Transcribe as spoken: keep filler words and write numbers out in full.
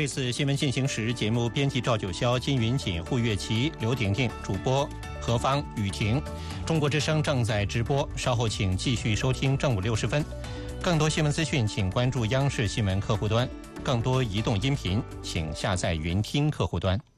这次新闻进行时节目编辑赵九霄、金云锦、胡月琪、刘婷婷，主播何芳、雨婷。中国之声正在直播，稍后请继续收听正午六十分。更多新闻资讯，请关注央视新闻客户端；更多移动音频，请下载云听客户端。